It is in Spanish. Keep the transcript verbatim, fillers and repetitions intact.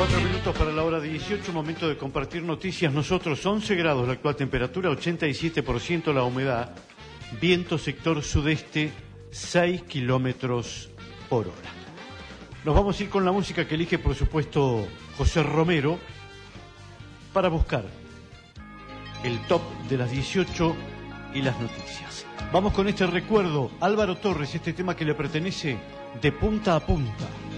Cuatro minutos para la hora dieciocho, momento de compartir noticias. Nosotros, once grados la actual temperatura, ochenta y siete por ciento la humedad, viento sector sudeste, seis kilómetros por hora. Nos vamos a ir con la música que elige, por supuesto, José Romero, para buscar el top de las dieciocho y las noticias. Vamos con este recuerdo, Álvaro Torres, este tema que le pertenece de punta a punta.